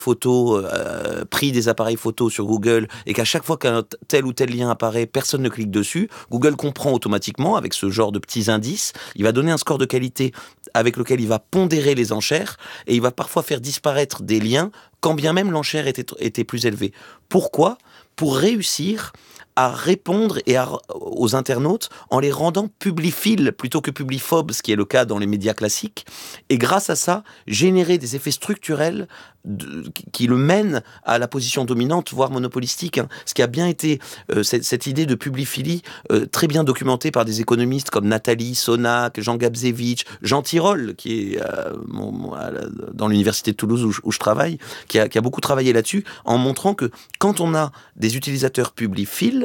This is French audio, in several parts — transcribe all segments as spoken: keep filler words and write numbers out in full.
photo, euh, prix des appareils photo sur Google, et qu'à chaque fois qu'un tel ou tel lien apparaît, personne ne clique dessus, Google comprend automatiquement, avec ce genre de petits indices, il va donner un score de qualité avec lequel il va pondérer les enchères, et il va parfois faire disparaître des liens, quand bien même l'enchère était, était plus élevée. Pourquoi ? Pour réussir à répondre et à, aux internautes en les rendant publiphiles plutôt que publiphobes, ce qui est le cas dans les médias classiques, et grâce à ça, générer des effets structurels de, qui, qui le mènent à la position dominante, voire monopolistique. Hein. Ce qui a bien été, euh, cette, cette idée de publiphilie, euh, très bien documentée par des économistes comme Nathalie Sonac, Jean Gabzevich, Jean Tirole, qui est euh, mon, mon, dans l'université de Toulouse où je, où je travaille, qui a, qui a beaucoup travaillé là-dessus, en montrant que quand on a des utilisateurs publiphiles,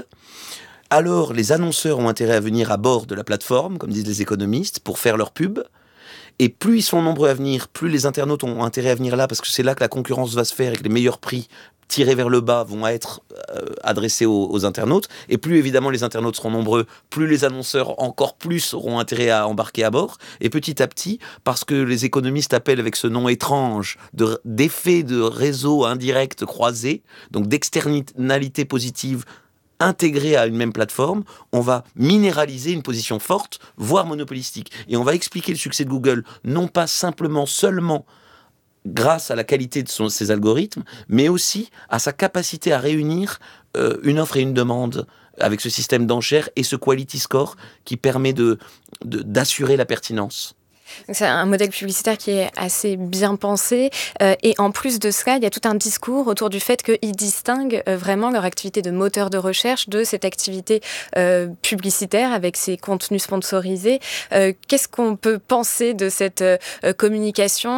alors les annonceurs ont intérêt à venir à bord de la plateforme, comme disent les économistes, pour faire leur pub. Et plus ils sont nombreux à venir, plus les internautes ont intérêt à venir là, parce que c'est là que la concurrence va se faire et que les meilleurs prix tirés vers le bas vont être euh, adressés aux, aux internautes. Et plus évidemment les internautes seront nombreux, plus les annonceurs encore plus auront intérêt à embarquer à bord. Et petit à petit, parce que les économistes appellent avec ce nom étrange de, d'effet de réseau indirect croisé, donc d'externalité positive intégrée à une même plateforme, on va minéraliser une position forte, voire monopolistique. Et on va expliquer le succès de Google, non pas simplement, seulement grâce à la qualité de son, ses algorithmes, mais aussi à sa capacité à réunir euh, une offre et une demande avec ce système d'enchères et ce quality score qui permet de, de, d'assurer la pertinence. Donc c'est un modèle publicitaire qui est assez bien pensé euh, et en plus de cela, il y a tout un discours autour du fait qu'ils distinguent euh, vraiment leur activité de moteur de recherche de cette activité euh, publicitaire avec ses contenus sponsorisés. Euh, qu'est-ce qu'on peut penser de cette euh, communication ?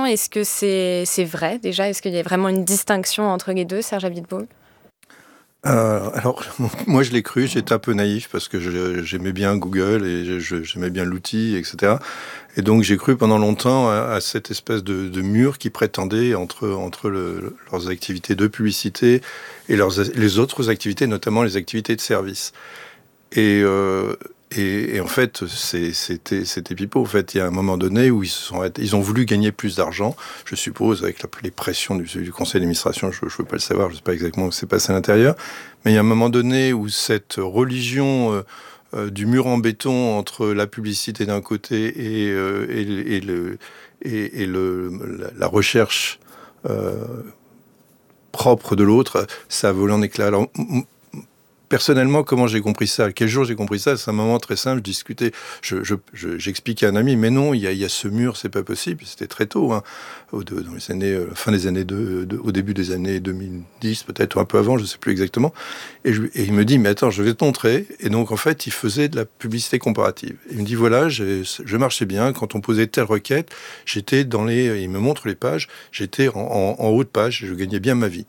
Est-ce que c'est, c'est vrai déjà ? Est-ce qu'il y a vraiment une distinction entre les deux, Serge Abiteboul ? Euh, alors, moi je l'ai cru, j'étais un peu naïf parce que je, j'aimais bien Google et je, j'aimais bien l'outil, et cetera. Et donc j'ai cru pendant longtemps à, à cette espèce de, de mur qui prétendait entre, entre le, leurs activités de publicité et leurs, les autres activités, notamment les activités de service. Et, euh, et, et en fait, c'est, c'était, c'était pipeau. En fait, il y a un moment donné où ils, se sont, ils ont voulu gagner plus d'argent, je suppose, avec la, les pressions du, du conseil d'administration. Je ne veux pas le savoir, je ne sais pas exactement où c'est passé à l'intérieur. Mais il y a un moment donné où cette religion euh, euh, du mur en béton entre la publicité d'un côté et, euh, et, et, le, et, et le, la, la recherche euh, propre de l'autre, ça a volé en éclats. Alors, m- Personnellement, comment j'ai compris ça ? Quel jour j'ai compris ça ? C'est un moment très simple. Je discutais, je, je, je, j'expliquais à un ami, mais non, il y a, il y a ce mur, c'est pas possible. C'était très tôt, hein, au, de, dans les années, euh, fin des années de, de, au début des années deux mille dix, peut-être ou un peu avant, je sais plus exactement. Et, je, et il me dit, mais attends, je vais te montrer. Et donc, en fait, il faisait de la publicité comparative. Il me dit, voilà, j'ai, je marchais bien. Quand on posait telle requête, j'étais dans les, il me montre les pages, j'étais en, en, en haut de page, je gagnais bien ma vie.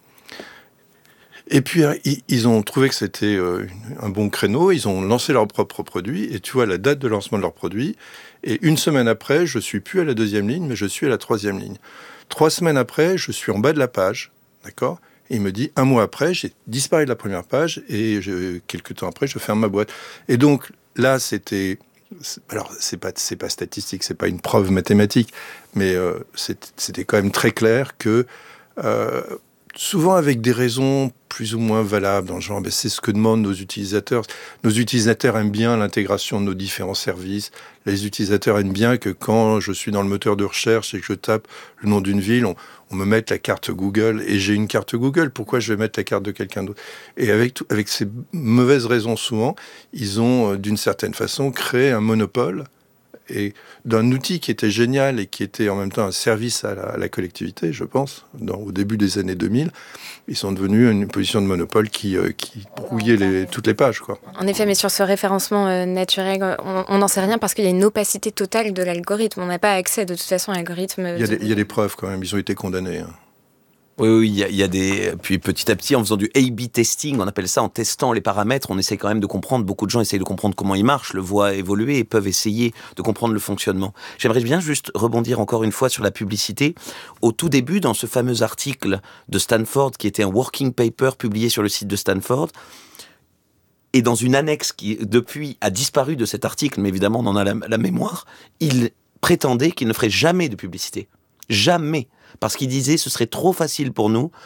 Et puis, ils ont trouvé que c'était un bon créneau, ils ont lancé leur propre produit, et tu vois la date de lancement de leur produit, et une semaine après, je suis plus à la deuxième ligne, mais je suis à la troisième ligne. Trois semaines après, je suis en bas de la page, d'accord ? Et il me dit, un mois après, j'ai disparu de la première page, et je, quelques temps après, je ferme ma boîte. Et donc, là, c'était... Alors, c'est pas, c'est pas statistique, c'est pas une preuve mathématique, mais euh, c'était quand même très clair que... Euh, souvent avec des raisons plus ou moins valables, dans le genre, ben c'est ce que demandent nos utilisateurs. Nos utilisateurs aiment bien l'intégration de nos différents services. Les utilisateurs aiment bien que quand je suis dans le moteur de recherche et que je tape le nom d'une ville, on, on me mette la carte Google, et j'ai une carte Google. Pourquoi je vais mettre la carte de quelqu'un d'autre ? Et avec, tout, avec ces mauvaises raisons, souvent, ils ont, d'une certaine façon, créé un monopole et d'un outil qui était génial et qui était en même temps un service à la, à la collectivité, je pense, dans, au début des années deux mille, ils sont devenus une position de monopole qui, euh, qui brouillait les, toutes les pages, quoi. En effet, mais sur ce référencement euh, naturel, on n'en sait rien parce qu'il y a une opacité totale de l'algorithme. On n'a pas accès de toute façon à l'algorithme. Il y a des, il y a des preuves quand même, ils ont été condamnés, hein. Oui, oui, il y a, il y a des... Puis petit à petit, en faisant du A B testing, on appelle ça, en testant les paramètres, on essaie quand même de comprendre, beaucoup de gens essayent de comprendre comment ils marchent, le voient évoluer et peuvent essayer de comprendre le fonctionnement. J'aimerais bien juste rebondir encore une fois sur la publicité. Au tout début, dans ce fameux article de Stanford, qui était un working paper publié sur le site de Stanford, et dans une annexe qui, depuis, a disparu de cet article, mais évidemment, on en a la, la mémoire, il prétendait qu'il ne ferait jamais de publicité. Jamais. Parce qu'il disait ce serait trop facile pour nous